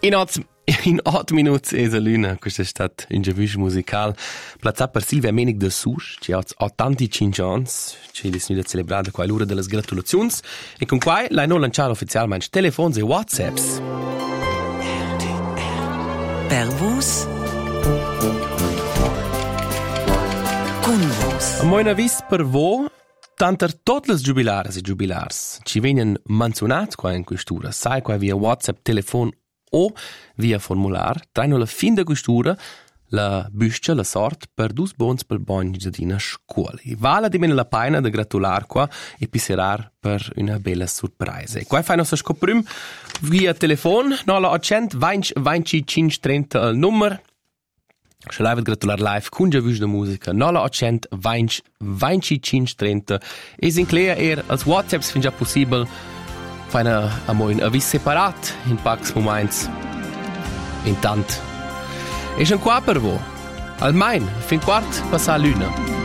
In 8 minuti è la luna, questa è stata un giavish musical plazzata per Silvia Menig de Sus, che ha 85 anni, che è venuta celebrata qua l'ora delle gratulazioni, e con cui l'ha non lanciato ufficialmente telefoni e WhatsApps. Per vos, con vos. A mio avviso per voi, tanto tutte le giubilari e giubilari ci vengono menzionati qua in quest'ora, sai qua via WhatsApp, telefono o via formular, traino la fin de quest'ora la buscia, la sort per dus bons per boni giardina scuola. E vale di meno la pena de gratular qua e pisserar per una bella sorpresa. E qua fai nostra scoprim via telefono, no la 820 30 al numero. Se live gratular live con già vis de musica, no la 820 30 e Sinclair als WhatsApps fin già possibile. Fajna a moj avis separat in pax moments. Intant. E schon qua per vo. Almain, fin quart passa luna.